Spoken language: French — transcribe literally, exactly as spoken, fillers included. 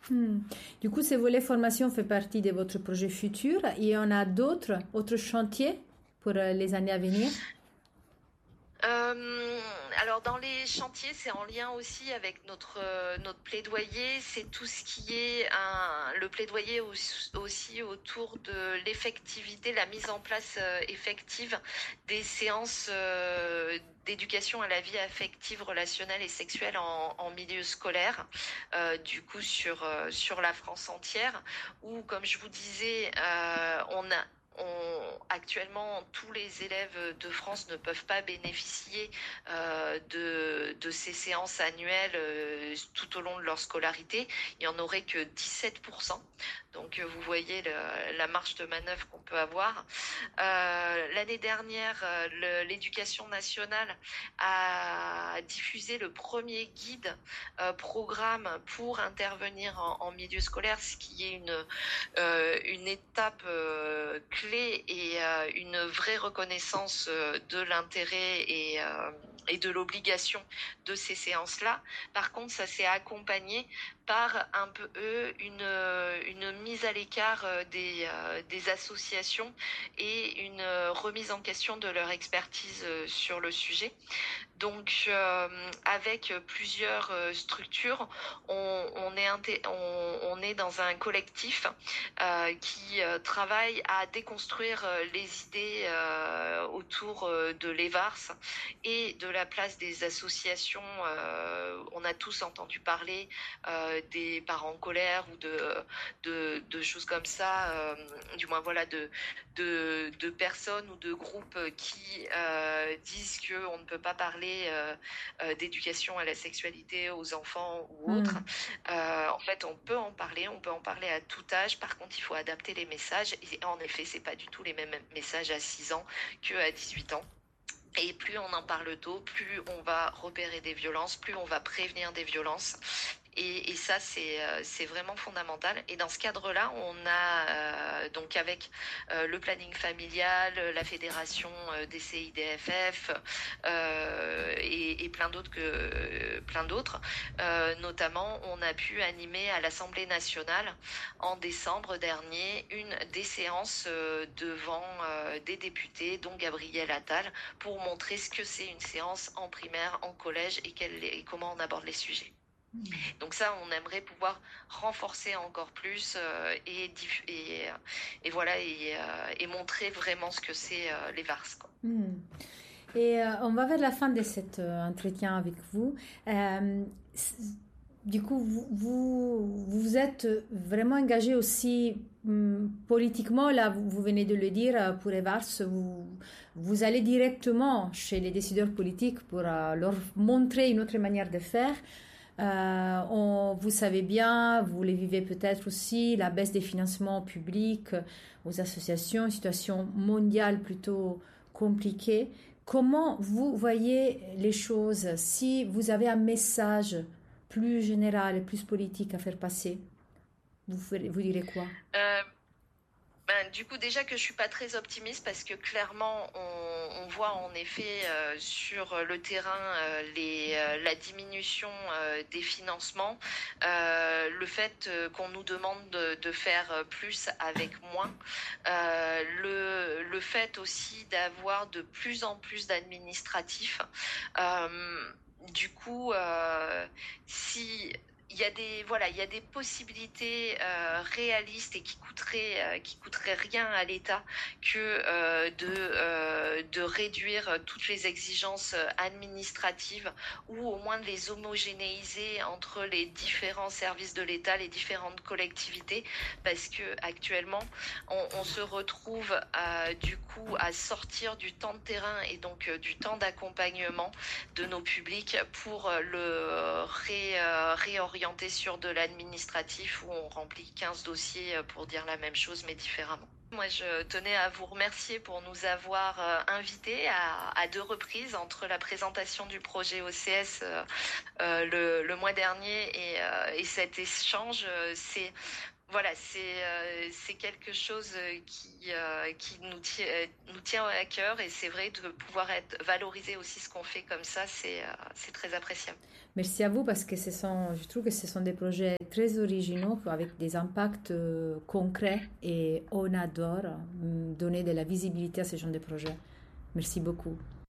Hmm. Du coup, ce volet formation fait partie de votre projet futur. Il y en a d'autres, autres chantiers pour euh, les années à venir? Euh, alors dans les chantiers, c'est en lien aussi avec notre euh, notre plaidoyer. C'est tout ce qui est un, le plaidoyer aussi, aussi autour de l'effectivité, la mise en place euh, effective des séances euh, d'éducation à la vie affective, relationnelle et sexuelle en, en milieu scolaire. Euh, du coup sur euh, sur la France entière. Où, comme je vous disais, euh, on a on, actuellement, tous les élèves de France ne peuvent pas bénéficier euh, de, de ces séances annuelles euh, tout au long de leur scolarité. Il n'y en aurait que dix-sept pour cent. Donc, euh, vous voyez le, la marge de manœuvre qu'on peut avoir. Euh, l'année dernière, euh, l'éducation nationale a diffusé le premier guide euh, programme pour intervenir en, en milieu scolaire, ce qui est une, euh, une étape euh, clé et euh, une vraie reconnaissance euh, de l'intérêt et, euh, et de l'obligation de ces séances-là. Par contre, ça s'est accompagné par un peu eux une une mise à l'écart des euh, des associations et une remise en question de leur expertise sur le sujet. Donc, euh, avec plusieurs structures, on, on, est, on, on est dans un collectif euh, qui euh, travaille à déconstruire les idées euh, autour de l'E V A R S et de la place des associations. Euh, on a tous entendu parler euh, des parents en colère ou de, de, de choses comme ça, euh, du moins voilà, de, de, de personnes ou de groupes qui euh, disent qu'on ne peut pas parler Euh, euh, d'éducation à la sexualité aux enfants ou autres. Hmm. Euh, en fait, on peut en parler, on peut en parler à tout âge. Par contre, il faut adapter les messages. Et en effet, c'est pas du tout les mêmes messages à six ans qu'à dix-huit ans. Et plus on en parle tôt, plus on va repérer des violences, plus on va prévenir des violences. Et, et ça, c'est euh, c'est vraiment fondamental. Et dans ce cadre-là, on a euh, donc avec euh, le planning familial, la fédération euh, des C I D F F euh, et, et plein d'autres que plein d'autres, euh, notamment, on a pu animer à l'Assemblée nationale en décembre dernier une des séances euh, devant euh, des députés, dont Gabriel Attal, pour montrer ce que c'est une séance en primaire, en collège et, quel, et comment on aborde les sujets. Donc ça, on aimerait pouvoir renforcer encore plus euh, et, et, et voilà et, euh, et montrer vraiment ce que c'est euh, les V A R S, quoi. Hmm. Et euh, on va vers la fin de cet euh, entretien avec vous. Euh, du coup, vous, vous, vous êtes vraiment engagé aussi hum, politiquement, là, vous, vous venez de le dire, pour E V A R S, vous, vous allez directement chez les décideurs politiques pour euh, leur montrer une autre manière de faire. Euh, on, vous savez bien, vous les vivez peut-être aussi, la baisse des financements publics aux associations, une situation mondiale plutôt compliquée. Comment vous voyez les choses si vous avez un message plus général et plus politique à faire passer? Vous, vous direz quoi? Euh, Ben, du coup, déjà que je suis pas très optimiste parce que clairement, on, on voit en effet euh, sur le terrain euh, les, euh, la diminution euh, des financements, euh, le fait euh, qu'on nous demande de, de faire plus avec moins, euh, le, le fait aussi d'avoir de plus en plus d'administratifs. Euh, du coup, euh, si il y a des voilà, il y a des possibilités euh, réalistes et qui coûteraient euh, qui coûteraient rien à l'État que euh, de euh, de réduire toutes les exigences administratives ou au moins de les homogénéiser entre les différents services de l'État, les différentes collectivités, parce que actuellement on, on se retrouve à, du coup à sortir du temps de terrain et donc euh, du temps d'accompagnement de nos publics pour le ré, euh, réorienter sur de l'administratif où on remplit quinze dossiers pour dire la même chose mais différemment. Moi, je tenais à vous remercier pour nous avoir euh, invités à, à deux reprises entre la présentation du projet O C S euh, euh, le, le mois dernier et, euh, et cet échange. C'est voilà, c'est euh, c'est quelque chose qui, euh, qui nous, tient, nous tient à cœur et c'est vrai de pouvoir être, valoriser aussi ce qu'on fait comme ça, c'est euh, c'est très appréciable. Merci à vous parce que ce sont, je trouve que ce sont des projets très originaux avec des impacts euh, concrets et on adore euh, donner de la visibilité à ce genre de projets. Merci beaucoup.